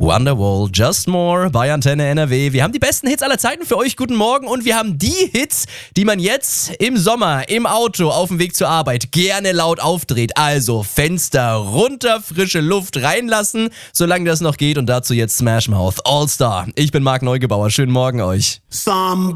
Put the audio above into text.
Wonderwall, Just More bei Antenne NRW. Wir haben die besten Hits aller Zeiten für euch. Guten Morgen und wir haben die Hits, die man jetzt im Sommer im Auto auf dem Weg zur Arbeit gerne laut aufdreht. Also Fenster runter, frische Luft reinlassen, solange das noch geht. Und dazu jetzt Smash Mouth All Star. Ich bin Marc Neugebauer. Schönen Morgen euch.